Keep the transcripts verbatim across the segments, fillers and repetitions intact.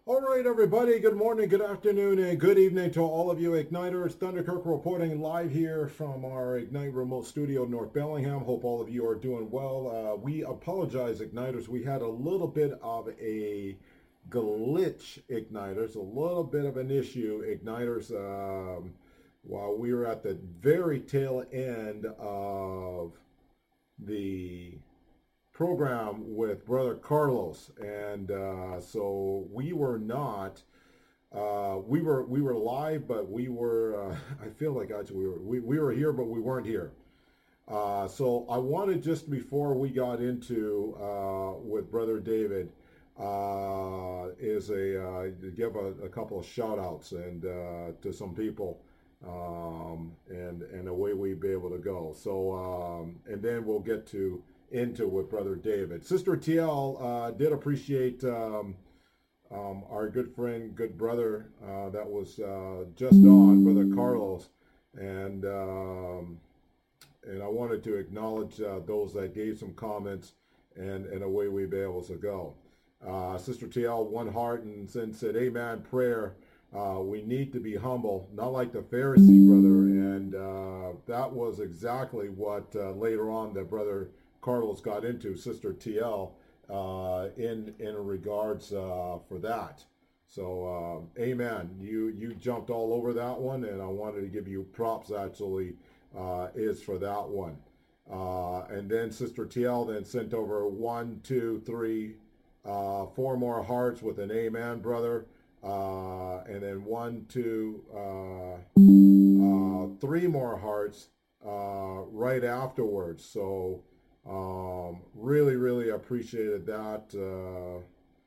All right, everybody. Good morning, good afternoon, and good evening to all of you Igniters. Thunderkirk reporting live here from our Ignite remote studio in North Bellingham. Hope all of you are doing well. Uh, we apologize, Igniters. We had a little bit of a glitch, Igniters, a little bit of an issue, Igniters, um, while we were at the very tail end of the program with Brother Carlos, and uh, so we were not. Uh, we were we were live, but we were. Uh, I feel like actually we were we, we were here, but we weren't here. Uh, so I wanted just before we got into uh, with Brother David uh, is a uh, to give a, a couple of shout outs and uh, to some people. Um, and and away we'd be able to go. So um, and then we'll get to into with Brother David. Sister T L uh, did appreciate um, um, our good friend, good brother uh, that was uh, just on, Brother Carlos, and um, and I wanted to acknowledge uh, those that gave some comments, and and away we'd be able to go. Uh, Sister T L, one heart, and then said, "Amen." Prayer. Uh, we need to be humble, not like the Pharisee, brother, and uh, that was exactly what uh, later on that Brother Carlos got into, Sister T L, uh, in in regards uh, for that. So, uh, amen. You you jumped all over that one, and I wanted to give you props. Actually, uh, is for that one. Uh, and then Sister T L then sent over one, two, three, uh, four more hearts with an amen, brother. Uh, and then one, two, uh, uh, three more hearts uh, right afterwards. So um, really, really appreciated that. Uh,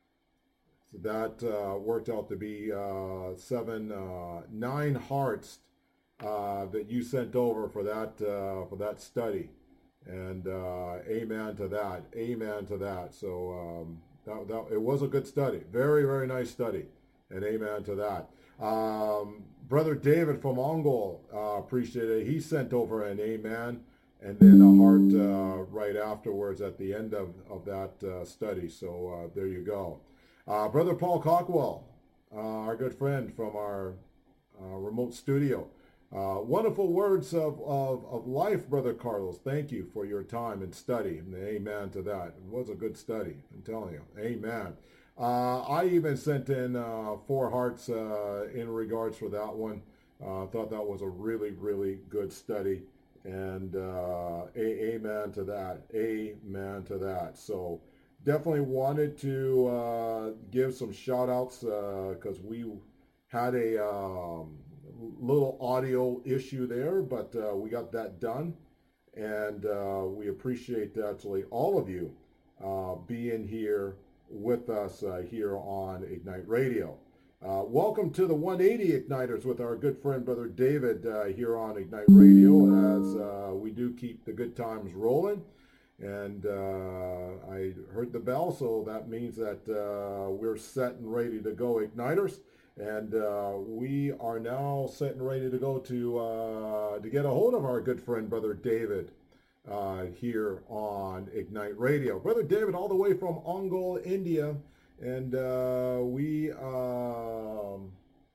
that uh, worked out to be uh, seven, uh, nine hearts uh, that you sent over for that uh, for that study. And uh, amen to that. Amen to that. So um, that, that it was a good study. Very, very nice study. And amen to that. Um, Brother David from Ongol, uh, appreciate it. He sent over an amen and then a heart uh, right afterwards at the end of, of that uh, study. So uh, there you go. Uh, Brother Paul Cockwell, uh, our good friend from our uh, remote studio. Uh, wonderful words of, of, of life, Brother Carlos. Thank you for your time and study. And amen to that. It was a good study, I'm telling you. Amen. Uh, I even sent in uh, four hearts uh, in regards for that one. I uh, thought that was a really, really good study. And uh, a- amen to that. Amen to that. So definitely wanted to uh, give some shout outs because uh, we had a um, little audio issue there, but uh, we got that done. And uh, we appreciate actually all of you uh, being here with us uh, here on Ignite Radio. Uh, welcome to the one eighty Igniters with our good friend Brother David uh, here on Ignite Radio as uh, we do keep the good times rolling. And uh, I heard the bell, so that means that uh, we're set and ready to go, Igniters. And uh, we are now set and ready to go to uh, to get a hold of our good friend Brother David Uh, here on Ignite Radio. Brother David, all the way from Ongol, India, and uh, we um,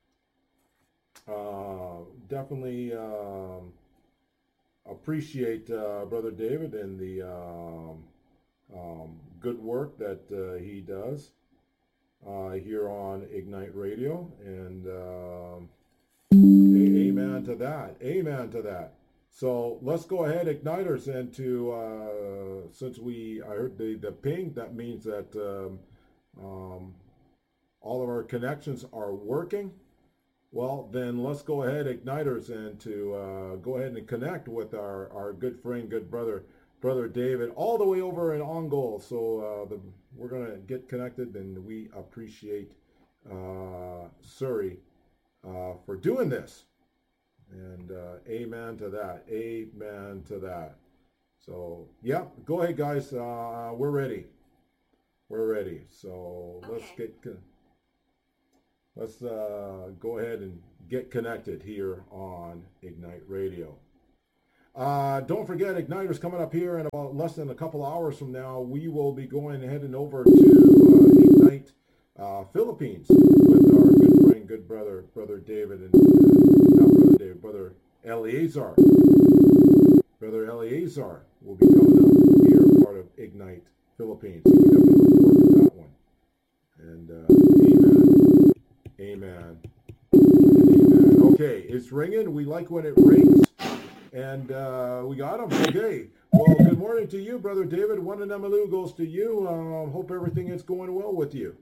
uh, definitely um, appreciate uh, Brother David and the um, um, good work that uh, he does uh, here on Ignite Radio, and um, amen to that. Amen to that. So let's go ahead, Igniters, and to, uh, since we, I heard the, the ping, that means that um, um, all of our connections are working. Well, then let's go ahead, Igniters, and to uh, go ahead and connect with our, our good friend, good brother, Brother David, all the way over in Ongol. So uh, the, we're going to get connected, and we appreciate uh, Surrey uh, for doing this. And uh, amen to that. Amen to that. So, yeah, go ahead, guys. Uh, we're ready. We're ready. So okay. let's get let's uh, go ahead and get connected here on Ignite Radio. Uh, don't forget, Igniters coming up here in about less than a couple hours from now. We will be going heading over to uh, Ignite uh, Philippines. brother, brother David, and uh, not brother David, brother Eleazar. Brother Eleazar will be coming up here, part of Ignite Philippines. So we definitely look forward to that one. And uh, amen, amen, amen. Okay, it's ringing. We like when it rings, and uh, we got him. Okay. Well, good morning to you, Brother David. Wananamalu goes to you. Um, hope everything is going well with you.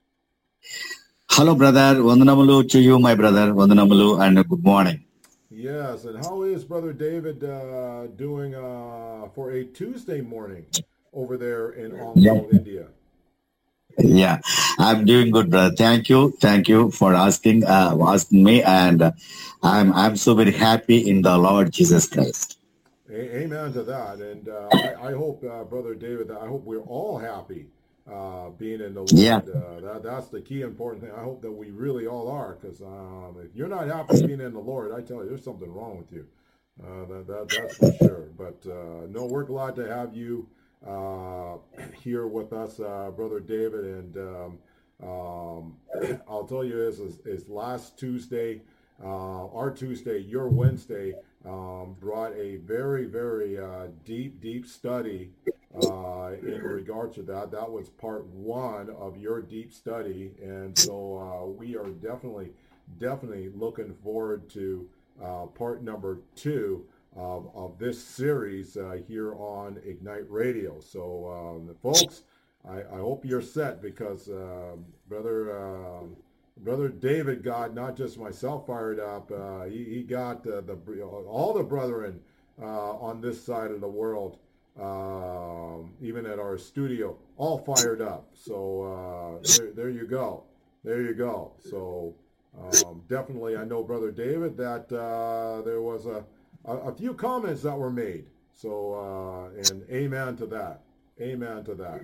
Hello, brother. Vandanamalu to you, my brother. Vandanamalu, and good morning. Yes, and how is Brother David uh, doing uh, for a Tuesday morning over there in Ongole, Yeah. India? Yeah, I'm doing good, brother. Thank you. Thank you for asking uh, asking me, and uh, I'm I'm so very happy in the Lord Jesus Christ. A- amen to that. And uh, I, I hope, uh, Brother David, I hope we're all happy uh, being in the Yeah, Lord. Uh, that, that's the key important thing. I hope that we really all are, because um, if you're not happy being in the Lord, I tell you, there's something wrong with you. Uh, that, that, that's for sure. But uh, no, we're glad to have you uh, here with us, uh, Brother David. And um, um, I'll tell you this, is, is last Tuesday, uh, our Tuesday, your Wednesday, um, brought a very, very uh, deep, deep study uh, in regard to that. That was part one of your deep study. And so uh, we are definitely, definitely looking forward to uh, part number two of, of this series uh, here on Ignite Radio. So um, folks, I, I hope you're set, because uh, Brother um Brother David got not just myself fired up. Uh, he, he got uh, the all the brethren uh, on this side of the world, uh, even at our studio, all fired up. So uh, there, there you go. There you go. So um, definitely, I know, Brother David, that uh, there was a, a, a few comments that were made. So, uh, and amen to that. Amen to that.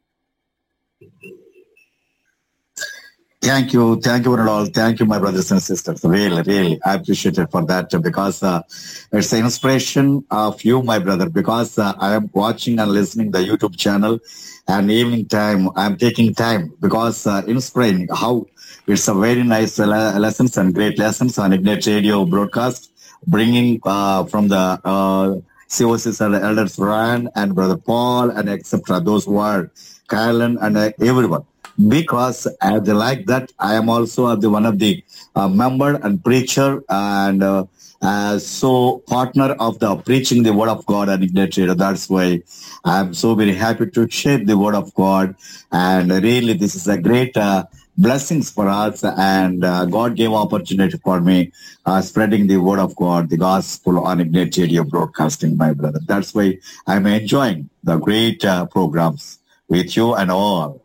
thank you, thank you, all. Thank you, my brothers and sisters. Really, really, I appreciate it for that, because uh, it's an inspiration of you, my brother. Because uh, I am watching and listening the YouTube channel, and evening time I'm taking time, because uh, inspiring how it's a very nice le- lessons and great lessons on Ignite Radio broadcast, bringing uh, from the uh, C O Cs and elders Ryan and Brother Paul and et cetera. Those who are Kylan and uh, everyone. Because as like that, I am also the one of the uh, member and preacher, and uh, uh, so partner of the preaching the word of God and Ignite Radio. That's why I am so very happy to share the word of God, and really this is a great uh, blessings for us, and uh, God gave opportunity for me uh, spreading the word of God, the gospel on Ignite Radio broadcasting, my brother. That's why I'm enjoying the great uh, programs with you and all.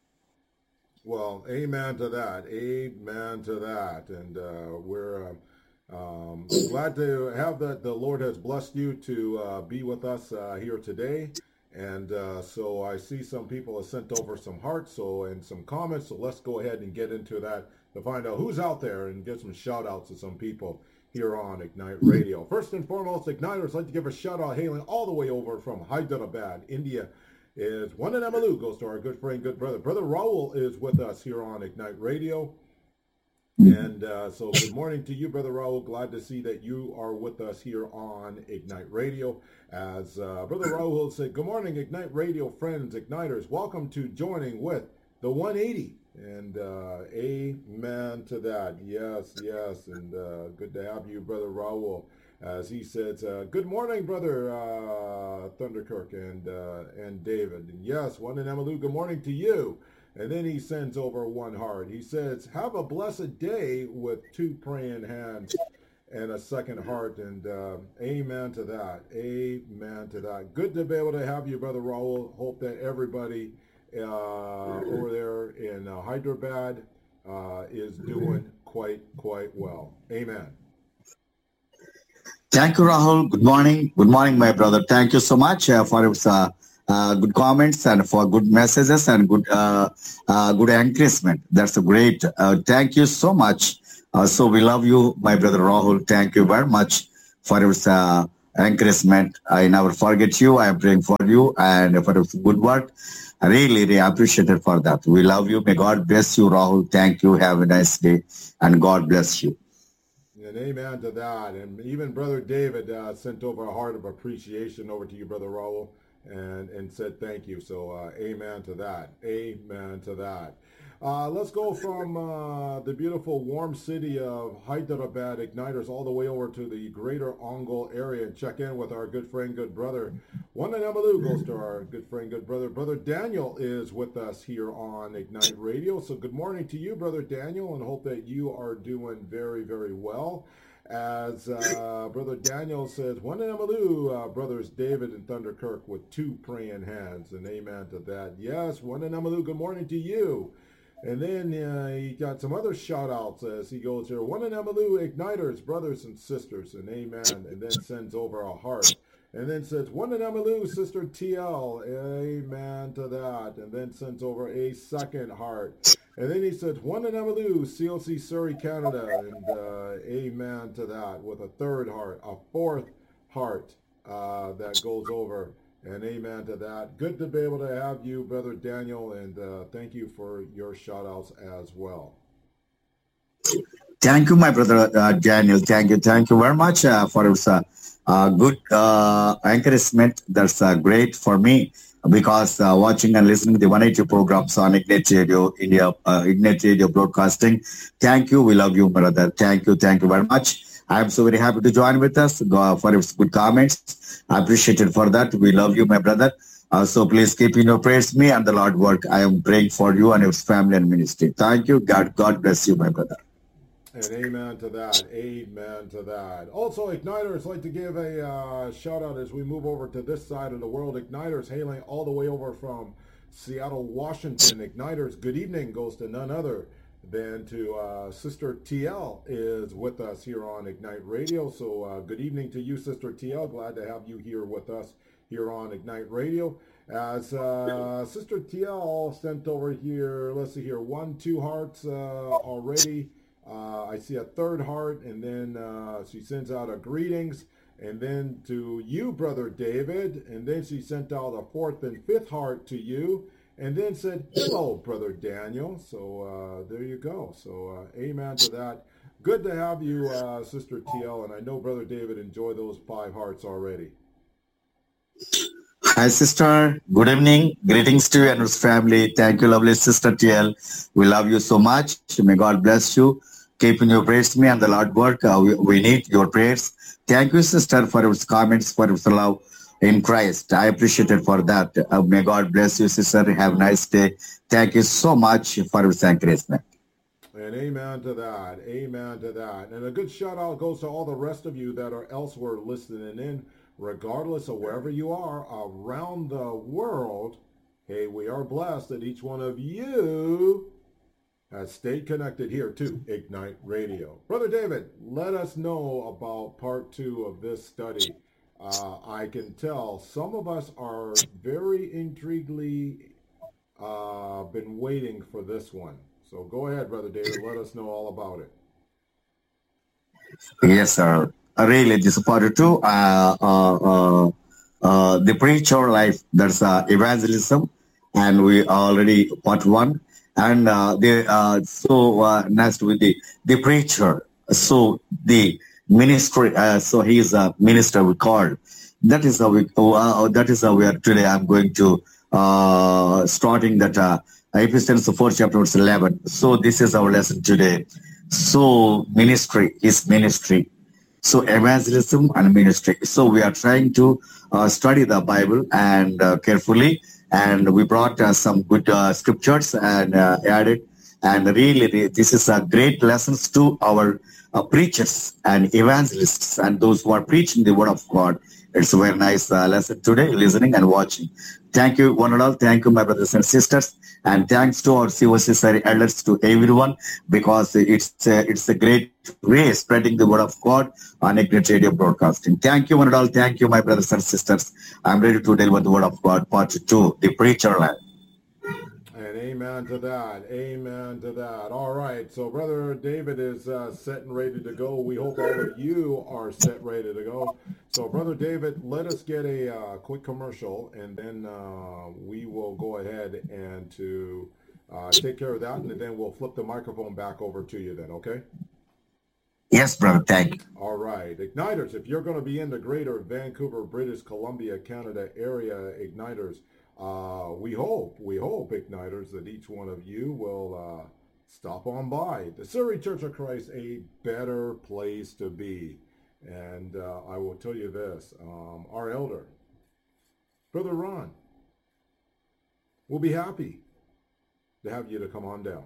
Well, amen to that. Amen to that. And uh, we're uh, um, glad to have that. The Lord has blessed you to uh, be with us uh, here today. And uh, so I see some people have sent over some hearts so and some comments. So let's go ahead and get into that to find out who's out there and get some shout outs to some people here on Ignite Radio. First and foremost, Igniters, I'd like to give a shout out hailing all the way over from Hyderabad, India. Is Wananamalu goes to our good friend, good brother. Brother Raul is with us here on Ignite Radio. And uh, so good morning to you, Brother Raul. Glad to see that you are with us here on Ignite Radio. As uh, Brother Raul said, good morning, Ignite Radio friends, Igniters. Welcome to joining with the one eighty. And uh, amen to that. Yes, yes. And uh, good to have you, Brother Raul. As he says, uh, good morning, Brother uh, Thunderkirk and uh, and David. And yes, Wananamalu, good morning to you. And then he sends over one heart. He says, have a blessed day with two praying hands and a second heart. And uh, amen to that. Amen to that. Good to be able to have you, Brother Raul. Hope that everybody uh, over there in uh, Hyderabad uh, is doing quite, quite well. Amen. Thank you, Rahul. Good morning. Good morning, my brother. Thank you so much uh, for your uh, uh, good comments and for good messages and good uh, uh, good encouragement. That's a great. Uh, thank you so much. Uh, so we love you, my brother Rahul. Thank you very much for your uh, encouragement. I never forget you. I am praying for you and for your good work. I really, really appreciate it for that. We love you. May God bless you, Rahul. Thank you. Have a nice day. And God bless you. And amen to that. And even Brother David uh, sent over a heart of appreciation over to you, Brother Raul, and, and said thank you. So uh, amen to that. Amen to that. Uh, let's go from uh, the beautiful warm city of Hyderabad Igniters all the way over to the greater Ongole area and check in with our good friend, good brother. One and Amalu goes to our good friend, good brother. Brother Daniel is with us here on Ignite Radio. So good morning to you, Brother Daniel, and hope that you are doing very, very well. As uh, Brother Daniel says, one and Amalu, uh, brothers David and Thunderkirk with two praying hands, and amen to that. Yes, one and Amalu, good morning to you. And then uh, he got some other shout-outs as he goes here. One and Amalu Igniters, brothers and sisters, and amen. And then sends over a heart. And then says, one and Amalu, Sister T L, amen to that. And then sends over a second heart. And then he says, one and Amalu, C L C Surrey, Canada, and uh, amen to that. With a third heart, a fourth heart uh, that goes over. And amen to that. Good to be able to have you, Brother Daniel, and uh, thank you for your shout-outs as well. Thank you, my brother uh, Daniel. Thank you. Thank you very much uh, for your uh, uh, good uh, encouragement. That's uh, great for me because uh, watching and listening to the one eighty programs on Ignite Radio, India, uh, Ignite Radio Broadcasting. Thank you. We love you, brother. Thank you. Thank you very much. I'm so very happy to join with us Go for your good comments. I appreciate it for that. We love you, my brother. Uh, so please keep in your prayers, me and the Lord work. I am praying for you and your family and ministry. Thank you. God, God bless you, my brother. And amen to that. Amen to that. Also, Igniters, like to give a uh, shout out as we move over to this side of the world. Igniters hailing all the way over from Seattle, Washington. Igniters, good evening goes to none other than to uh, Sister T L is with us here on Ignite Radio. So uh, good evening to you, Sister T L. Glad to have you here with us here on Ignite Radio. As uh, Sister T L sent over here, let's see here, one, two hearts uh, already. Uh, I see a third heart, and then uh, she sends out a greetings, and then to you, Brother David, and then she sent out a fourth and fifth heart to you. And then said, hello, Brother Daniel. So uh, there you go. So uh, amen to that. Good to have you, uh, Sister T L. And I know Brother David enjoyed those five hearts already. Hi, sister. Good evening. Greetings to you and your family. Thank you, lovely Sister T L. We love you so much. May God bless you. Keep in your prayers, me and the Lord work. Uh, we, we need your prayers. Thank you, sister, for your comments, for your love in Christ. I appreciate it for that. Uh, may God bless you, sister. Have a nice day. Thank you so much for your encouragement. And amen to that. Amen to that. And a good shout out goes to all the rest of you that are elsewhere listening in, regardless of wherever you are around the world. Hey, we are blessed that each one of you has stayed connected here to Ignite Radio. Brother David, let us know about part two of this study. Uh, I can tell some of us are very intriguedly uh, been waiting for this one. So go ahead, Brother David. Let us know all about it. Yes, sir. Really, this is part two. Uh, uh, uh, uh, the preacher life, that's uh, evangelism. And we already part one. And uh, the, uh, so uh, next with the, the preacher. So the ministry, uh, so he is a minister we call. That is how we, uh, that is how we are today. I'm going to uh, starting that uh, Ephesians four chapter eleven. So this is our lesson today. So ministry is ministry. So evangelism and ministry. So we are trying to uh, study the Bible and uh, carefully. And we brought uh, some good uh, scriptures and uh, added. And really, this is a great lessons to our uh, preachers and evangelists and those who are preaching the word of God. It's a very nice uh, lesson today, listening and watching. Thank you, one and all. Thank you, my brothers and sisters. And thanks to our C O C Surrey elders, to everyone, because it's a, it's a great way spreading the word of God on Ignite Radio Broadcasting. Thank you, one and all. Thank you, my brothers and sisters. I'm ready to deal with the word of God, part two, the preacher land. And Amen to that. Amen to that. All right. So Brother David is uh, set and ready to go. We hope all of you are set ready to go. So Brother David, let us get a uh, quick commercial, and then uh, we will go ahead and to uh, take care of that, and then we'll flip the microphone back over to you then, okay? Yes, brother. Thank you. All right. Igniters, if you're going to be in the greater Vancouver, British Columbia, Canada area, Igniters, Uh, we hope, we hope, Igniters, that each one of you will uh, stop on by the Surrey Church of Christ, a better place to be. And uh, I will tell you this, um, our elder, Brother Ron, will be happy to have you to come on down.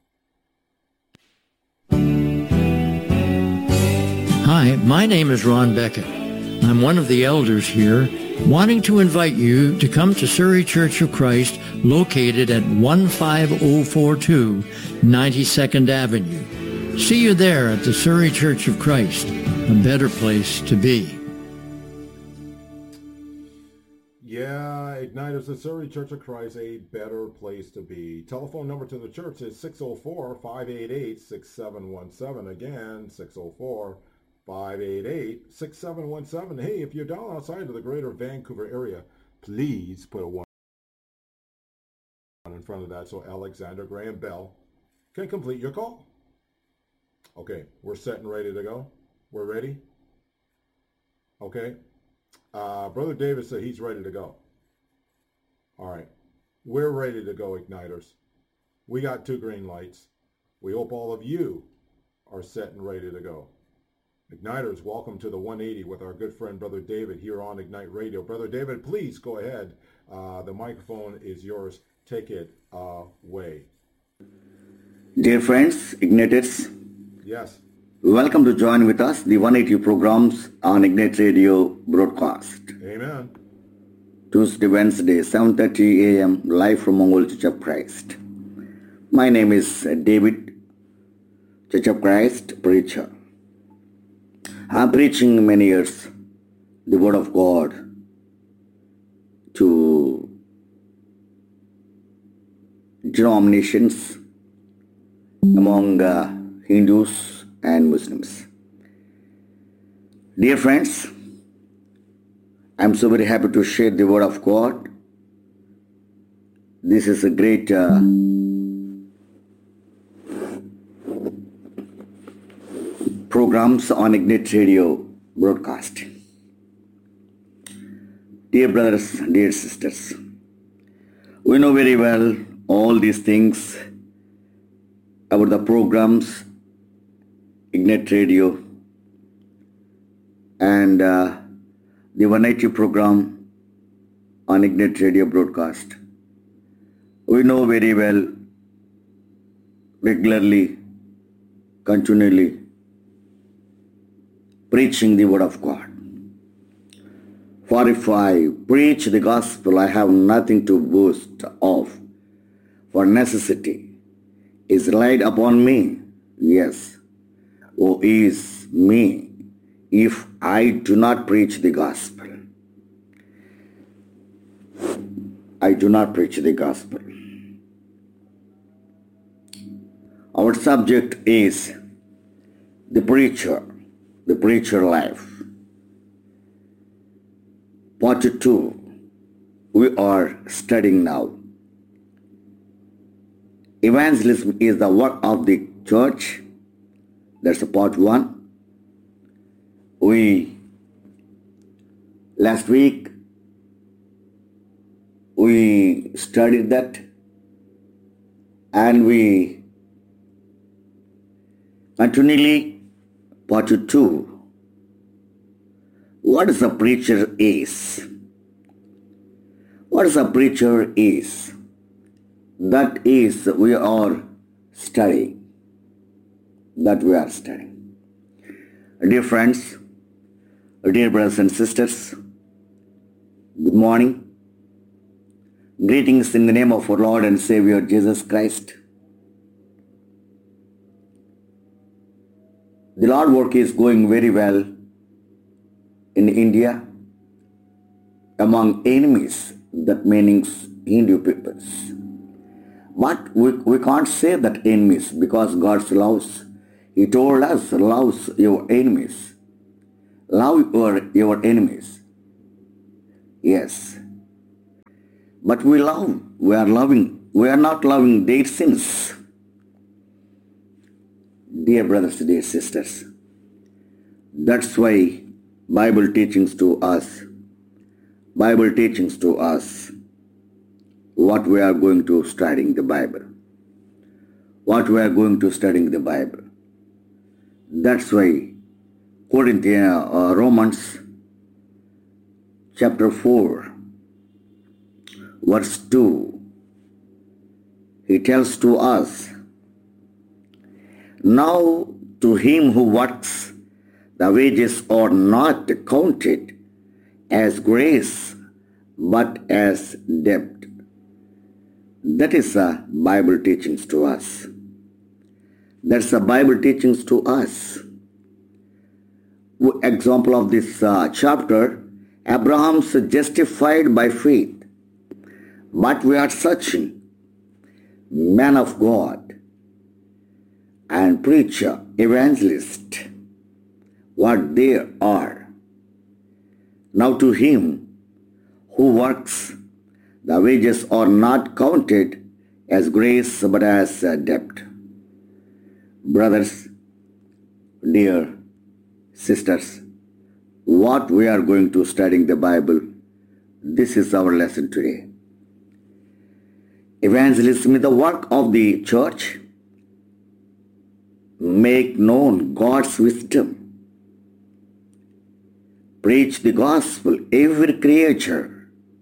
Hi, my name is Ron Beckett. I'm one of the elders here, wanting to invite you to come to Surrey Church of Christ, located at one five zero four two ninety-second Avenue. See you there at the Surrey Church of Christ, a better place to be. Yeah, Igniters, the Surrey Church of Christ, a better place to be. Telephone number to the church is six oh four, five eight eight, six seven one seven. Again, six oh four, five eight eight, six seven one seven. Hey, if you're down outside of the greater Vancouver area, please put a one in front of that so Alexander Graham Bell can complete your call. Okay, we're set and ready to go. We're ready? Okay. Uh, Brother David said he's ready to go. All right. We're ready to go, Igniters. We got two green lights. We hope all of you are set and ready to go. Igniters, welcome to the one eighty with our good friend Brother David here on Ignite Radio. Brother David, please go ahead. Uh, the microphone is yours. Take it away. Dear friends, Igniters. Yes. Welcome to join with us the one eighty programs on Ignite Radio broadcast. Amen. Tuesday, Wednesday, seven thirty a.m. live from Mongol Church of Christ. My name is David, Church of Christ preacher. I'm preaching many years the Word of God to denominations among uh, Hindus and Muslims. Dear friends, I'm so very happy to share the Word of God. This is a great uh, programs on Ignite Radio broadcast. Dear brothers, dear sisters, we know very well all these things about the programs, Ignite Radio, and uh, the one eighty program on Ignite Radio broadcast. We know very well, regularly, continually, preaching the Word of God. For if I preach the gospel, I have nothing to boast of, for necessity is laid upon me. Yes, woe is me if I do not preach the gospel. I do not preach the gospel. Our subject is the preacher, the preacher life. Part two, we are studying now. Evangelism is the work of the church. That's part one. We, last week, we studied that, and we continually, part two, what is a preacher is. What is a preacher is? That is, we are studying. That we are studying. Dear friends, dear brothers and sisters, good morning. Greetings in the name of our Lord and Savior Jesus Christ. The Lord work is going very well in India among enemies, that means Hindu peoples. But we, we can't say that enemies because God loves. He told us, loves your enemies. Love your, your enemies. Yes. But we love. We are loving. We are not loving their sins. Dear brothers, dear sisters. That's why Bible teachings to us. Bible teachings to us. What we are going to studying the Bible. What we are going to studying the Bible. That's why Corinthians, uh, Romans chapter four, verse two, he tells to us, now to him who works, the wages are not counted as grace, but as debt. That is a Bible teachings to us. That's a Bible teachings to us. Example of this uh, chapter, Abraham's justified by faith. But we are searching, man of God and preacher, evangelist, what they are. Now to him who works, the wages are not counted as grace but as a debt. Brothers, dear sisters, what we are going to studying the Bible, this is our lesson today. Evangelism is the work of the church. Make known God's wisdom. Preach the gospel, every creature.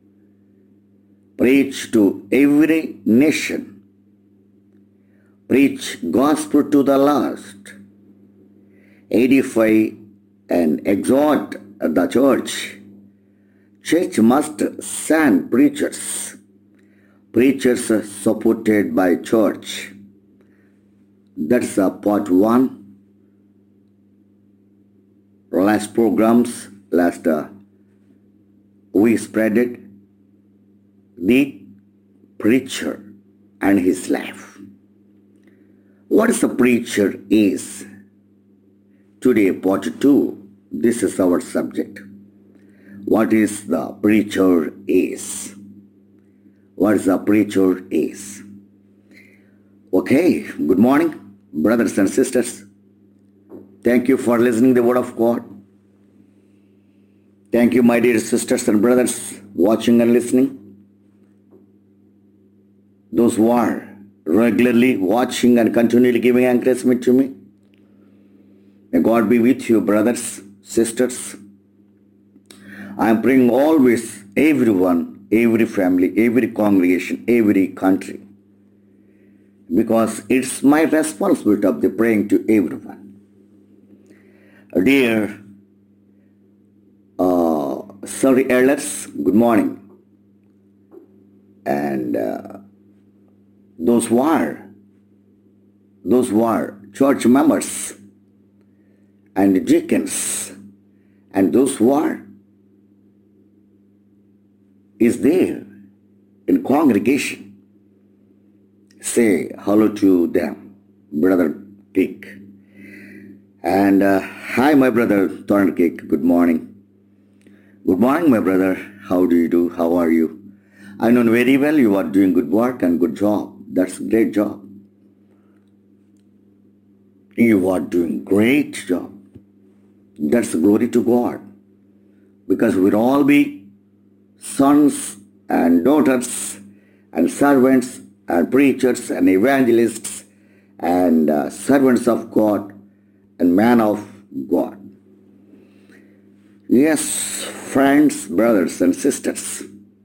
Preach to every nation. Preach gospel to the lost. Edify and exhort the church. Church must send preachers. Preachers supported by church. That's a part one. Last programs, last uh, we spread it. The preacher and his life. What is a preacher is? Today, part two, this is our subject. What is the preacher is? What is the preacher is? Okay, good morning, brothers and sisters. Thank you for listening to the word of God. Thank you, my dear sisters and brothers, watching and listening. Those who are regularly watching and continually giving encouragement to me. May God be with you, brothers, sisters. I am praying always, everyone, every family, every congregation, every country. Because it's my responsibility of the praying to everyone. Dear uh, sorry elders, good morning. And uh, those who are, those who are church members and deacons and those who are is there in congregation, say hello to them, Brother Kick. And uh, hi, my brother Thorn Kick, good morning. Good morning, my brother. How do you do? How are you? I know very well you are doing good work and good job. That's a great job. You are doing great job. That's glory to God. Because we'll all be sons and daughters and servants and preachers and evangelists and uh, servants of God and man of God. Yes, friends, brothers and sisters.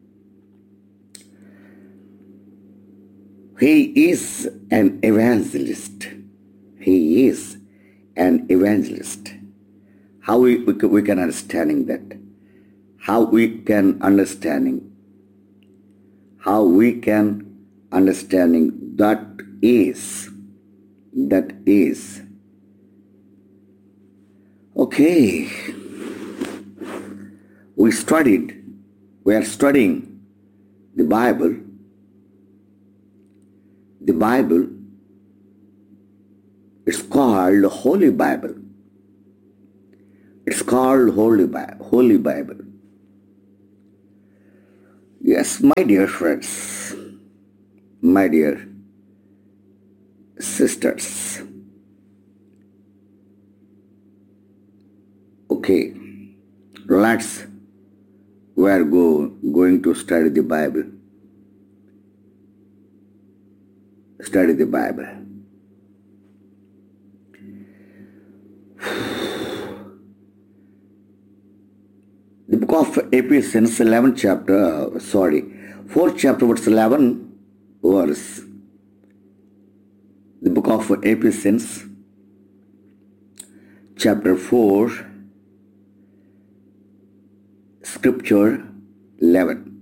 He is an evangelist. He is an evangelist. How we, we, we can understanding that? How we can understanding? How we can understanding that is? That is. Okay. We studied, we are studying the Bible. the Bible, it's called Holy Bible. It's called Holy Bible. Holy Bible. Yes, my dear friends, my dear sisters. Okay, let's, we are go, going to study the Bible. Study the Bible. The book of Ephesians, eleventh chapter, sorry, fourth chapter, verse eleven verse. The book of Ephesians, chapter four, scripture eleven.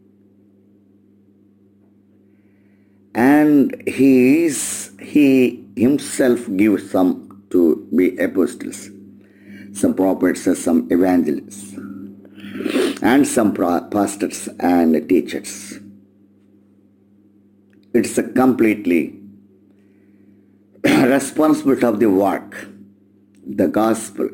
And he is, he himself gives some to be apostles, some prophets, some evangelists, and some pastors and teachers. It's a completely responsibility of the work, the gospel.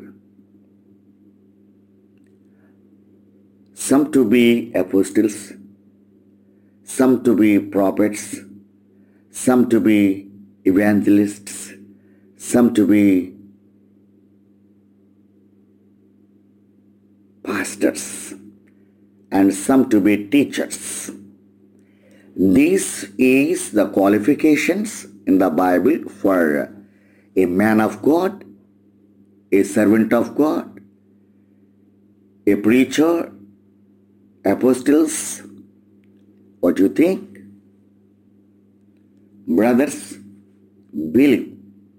Some to be apostles, some to be prophets, some to be evangelists, some to be pastors, and some to be teachers. This is the qualifications in the Bible for a man of God, a servant of God, a preacher, apostles. What do you think? Brothers, believe.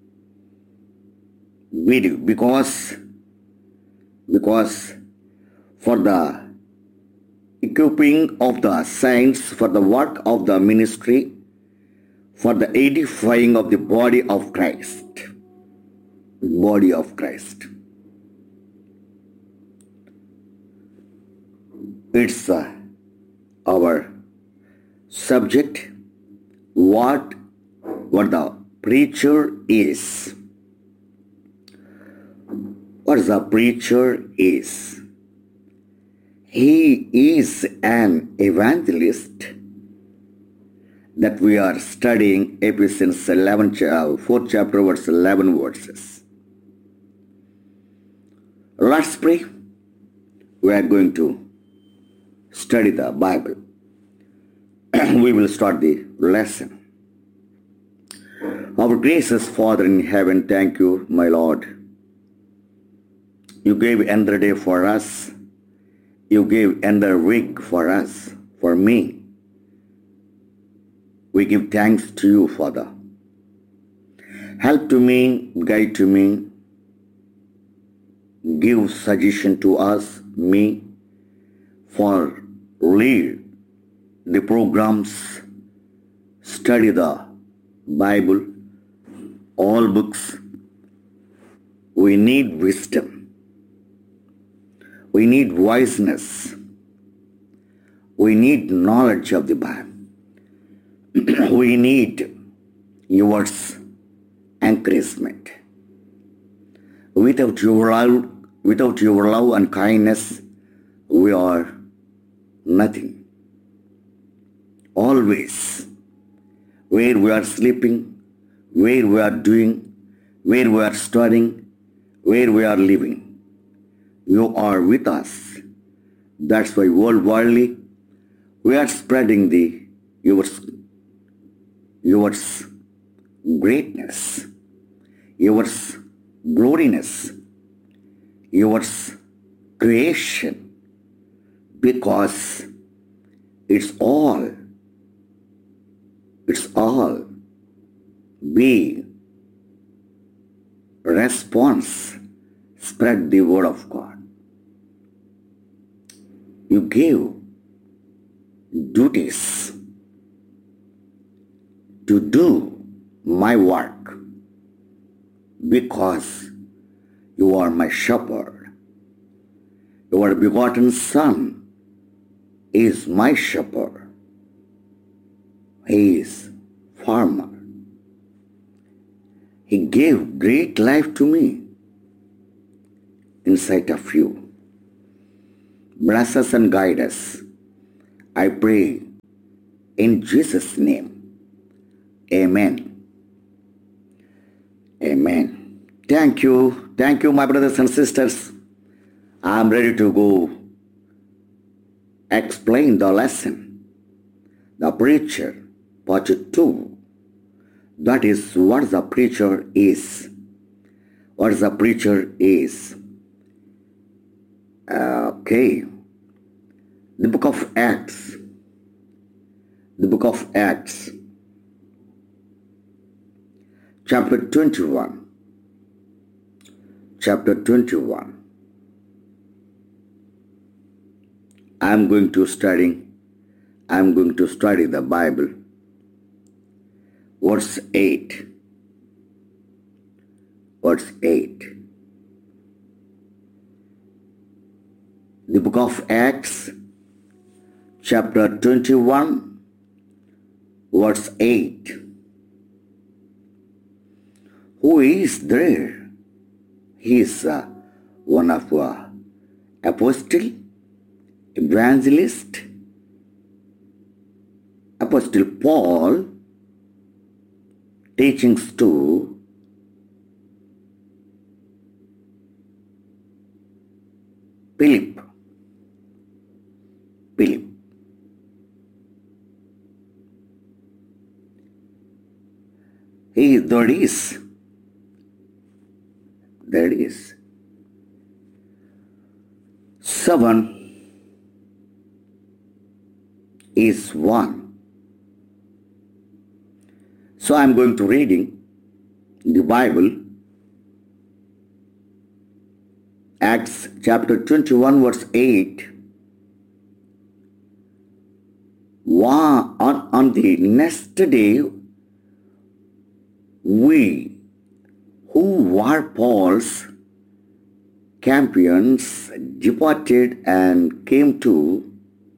Believe because, because for the equipping of the saints, for the work of the ministry, for the edifying of the body of Christ. Body of Christ. It's uh, our subject, what, what the preacher is. What the preacher is. He is an evangelist that we are studying Ephesians eleven, fourth chapter, verse eleven verses. Let's pray. We are going to study the Bible. We will start the lesson. Our gracious Father in heaven, thank you, my Lord. You gave another day for us. You gave another week for us, for me. We give thanks to you, Father. Help to me, guide to me, give suggestion to us, me, for lead the programs, study the Bible, all books. We need wisdom. We need wiseness. We need knowledge of the Bible. We need your encouragement. Without your love, without your love and kindness, we are nothing. Always, where we are sleeping, where we are doing, where we are studying, where we are living, you are with us. That's why worldwidely we are spreading the yours, yours greatness, yours gloriness, yours creation, because it's all, it's all be response, spread the word of God. You gave duties to do my work because you are my shepherd. Your begotten Son is my shepherd. He is farmer. He gave great life to me in sight of you. Bless us and guide us, I pray in Jesus' name. Amen. Amen. Thank you. Thank you, my brothers and sisters. I'm ready to go explain the lesson. The preacher, part two. That is what the preacher is. What the preacher is. Okay. The book of Acts. The book of Acts. Chapter twenty-one. Chapter twenty-one. I'm going to study. I'm going to study the Bible. Verse eight. Verse eight. The book of Acts, chapter twenty-one, verse eight. Who is there? He is uh, one of uh, apostle, evangelist, Apostle Paul, teachings to Philip. Philip. He, there is, there is seven is one. So I am going to reading the Bible, Acts chapter twenty-one, verse eight. On, on the next day, we who were Paul's companions departed and came to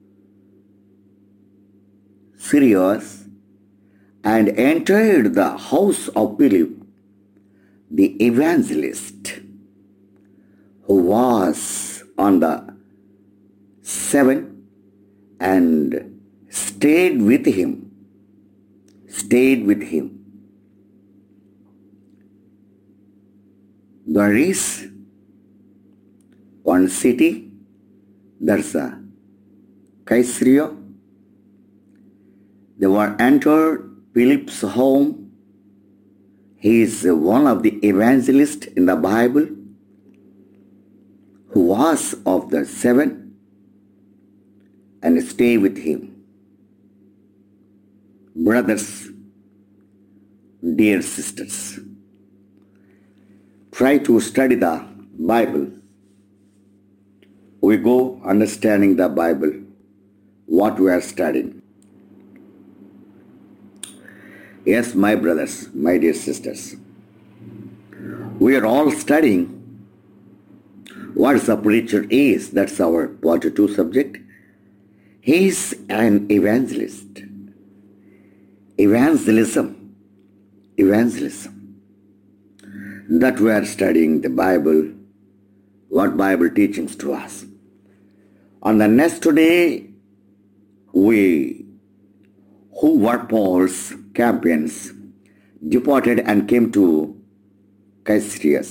Syria and entered the house of Philip, the evangelist, who was on the seven, and stayed with him, stayed with him. There is one city, there's a Caesarea. They were entered Philip's home. He is one of the evangelists in the Bible who was of the seven and stay with him. Brothers, dear sisters, try to study the Bible. We go understanding the Bible, what we are studying. Yes, my brothers, my dear sisters, we are all studying what the preacher is. That's our part two subject. He is an evangelist. Evangelism. Evangelism. That we are studying the Bible, what Bible teachings to us. On the next day, we who were Paul's companions departed and came to Caesarea,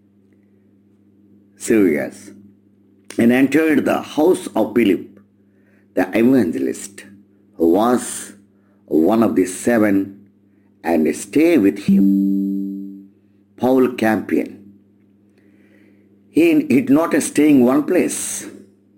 Syria, and entered the house of Philip, the evangelist, who was one of the seven, and stayed with him. Paul companion. He did not stay in one place.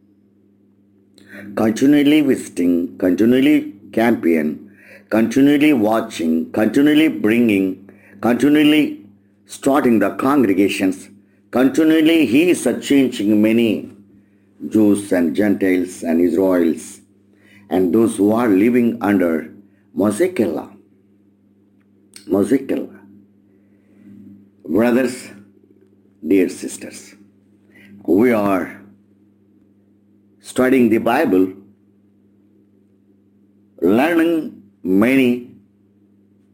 Continually visiting, continually companion, continually watching, continually bringing, continually starting the congregations, continually he is changing many Jews and Gentiles and Israelites and those who are living under Mosaic law. Mosaic law. Brothers, dear sisters, we are studying the Bible, learning many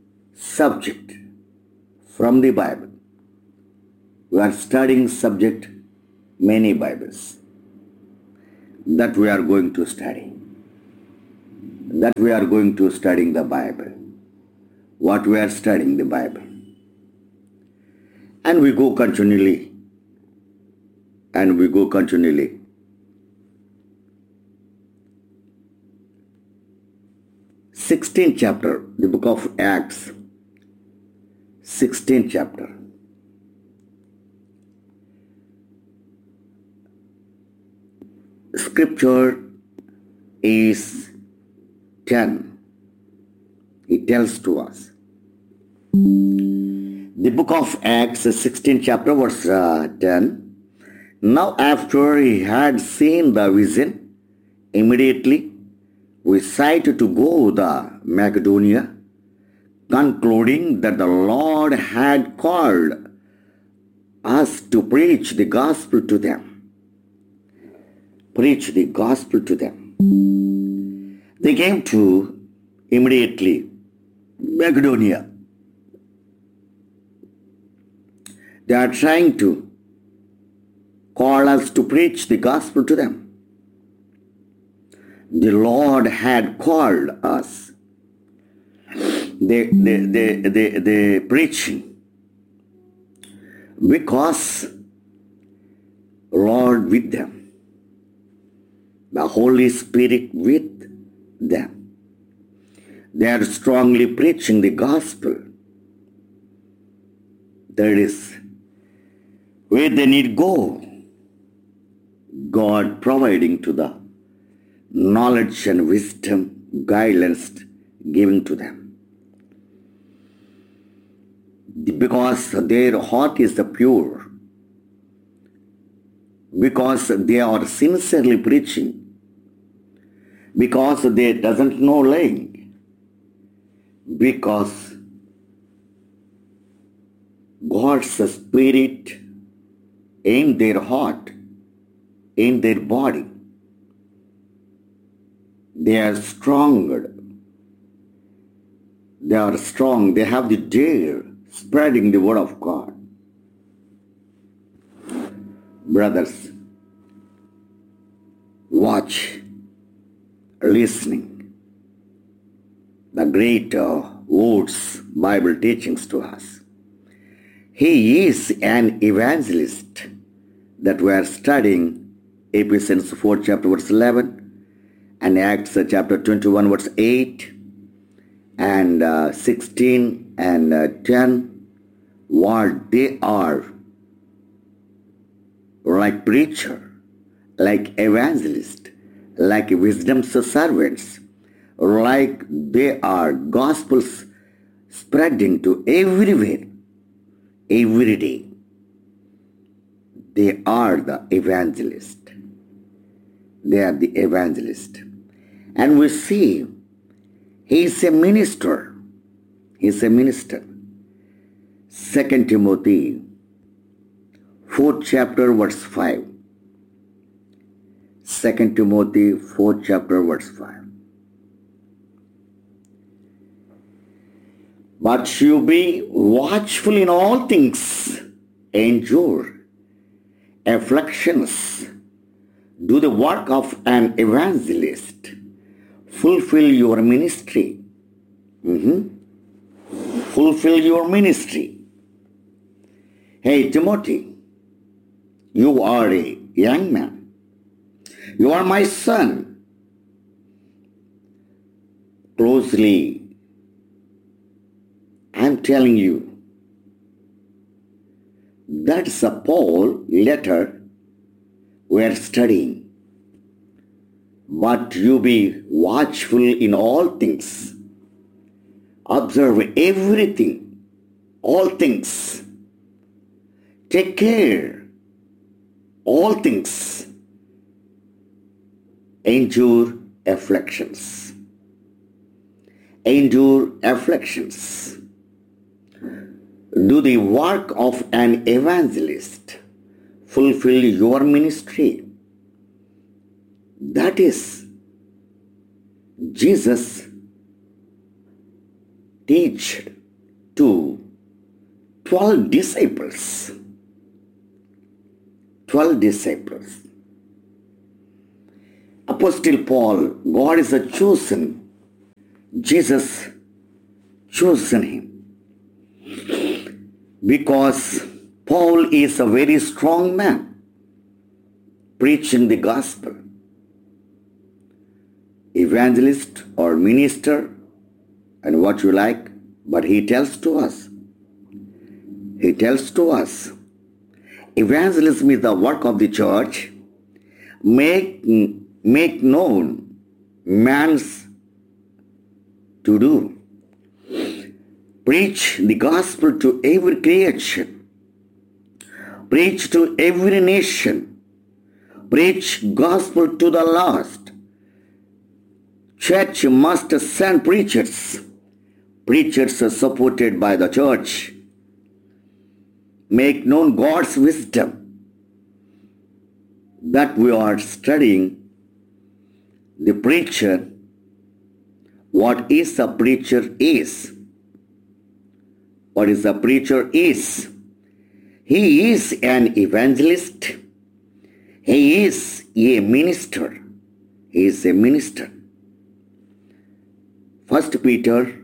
subject from the Bible. We are studying subject many Bibles that we are going to study. That we are going to studying the Bible. What we are studying the Bible. And we go continually. And we go continually. sixteenth chapter, the book of Acts. sixteenth chapter. Scripture is ten. It tells to us. The book of Acts, sixteenth chapter, verse uh, ten. Now after he had seen the vision, immediately we decided to go to Macedonia, concluding that the Lord had called us to preach the gospel to them. Preach the gospel to them. They came to immediately Macedonia. They are trying to call us to preach the gospel to them. The Lord had called us. They, they, they, they, they preaching because Lord with them. The Holy Spirit with them. They are strongly preaching the gospel. That is where they need go. God providing to the knowledge and wisdom, guidance given to them. Because their heart is the pure. Because they are sincerely preaching. Because they doesn't know lying. Because God's Spirit in their heart, in their body. They are stronger. They are strong. They have the dare spreading the word of God. Brothers, watch, listening. The great uh, words, Bible teachings to us. He is an evangelist that we are studying Ephesians four chapter verse eleven and Acts chapter twenty-one verse eight and uh, sixteen and uh, ten. What they are like preacher, like evangelist, like wisdom's servants, like they are gospels spreading to everywhere, every day. They are the evangelist. They are the evangelist. And we see he is a minister. He is a minister. Second Timothy, fourth chapter, verse five. Second Timothy, fourth chapter, verse five. But you be watchful in all things, endure afflictions, do the work of an evangelist, fulfill your ministry. Mm-hmm. Fulfill your ministry. Hey, Timothy, you are a young man. You are my son. Closely, I'm telling you, that's a Paul letter we are studying. But you be watchful in all things. Observe everything, all things. Take care, all things. Endure afflictions. Endure afflictions. Do the work of an evangelist. Fulfill your ministry. That is, Jesus teached to twelve disciples. Twelve disciples. Apostle Paul, God is a chosen. Jesus chosen him. Because Paul is a very strong man, preaching the gospel. Evangelist or minister, and what you like, but he tells to us. He tells to us, evangelism is the work of the church. Make, make known man's to do. Preach the gospel to every creation. Preach to every nation. Preach gospel to the lost. Church must send preachers. Preachers are supported by the church. Make known God's wisdom. That we are studying the preacher. What is a preacher is. What is a preacher is. He is an evangelist. He is a minister. He is a minister. First Peter,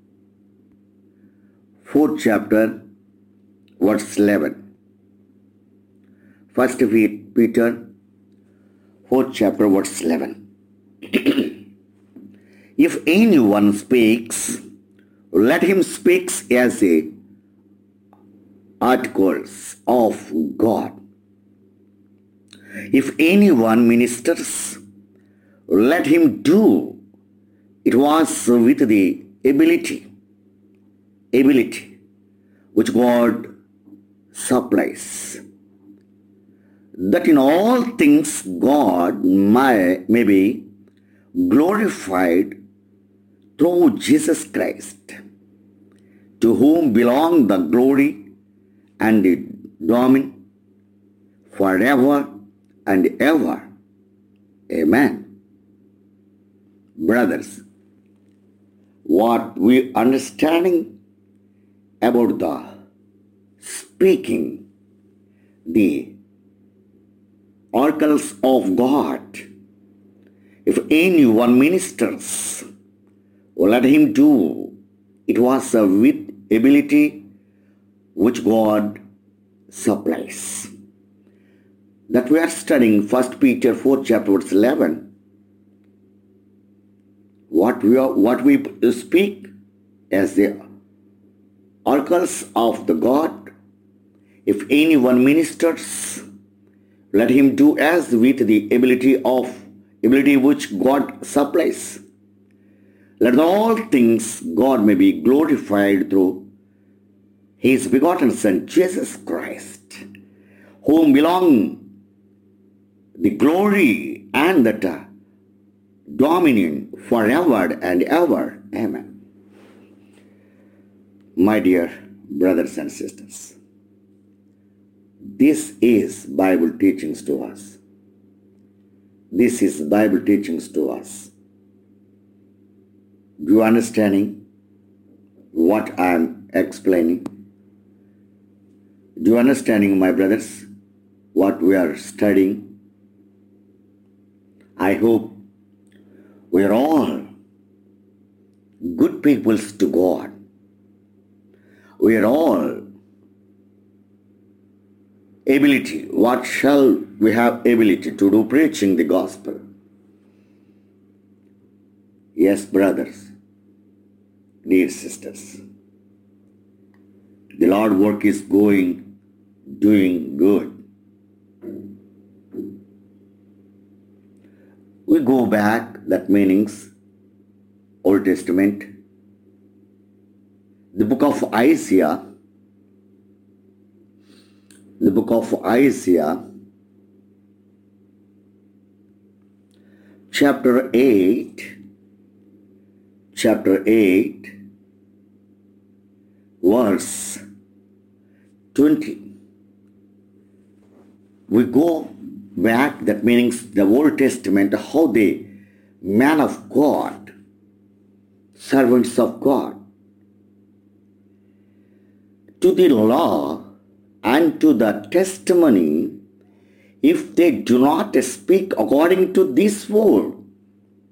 fourth chapter, verse eleven. First Peter, fourth chapter, verse eleven. If anyone speaks, let him speak as a articles of God. If anyone ministers, let him do it was with the ability, ability which God supplies, that in all things God may, may be glorified through Jesus Christ, to whom belong the glory and the dominion forever and ever. Amen. Brothers, what we understanding about the speaking, the oracles of God. If anyone ministers, let him do. It was uh, with ability which God supplies. That we are studying First Peter four chapter verse eleven. What we are, what we speak as the oracles of the God. If anyone ministers, let him do as with the ability of ability which God supplies. Let all things God may be glorified through His begotten Son Jesus Christ, whom belong the glory and the dominion forever and ever. Amen. My dear brothers and sisters, this is Bible teachings to us. This is Bible teachings to us. Do you understanding what I am explaining? Do you understanding, my brothers, what we are studying? I hope we are all good peoples to God. We are all ability. What shall we have ability to do preaching the gospel? Yes, brothers, dear sisters, the Lord work is going, doing good. We go back, that meanings, Old Testament, the book of Isaiah, the book of Isaiah, chapter eight, chapter eight, verse twenty. We go back, that means the Old Testament, how the man of God, servants of God, to the law and to the testimony, if they do not speak according to this word,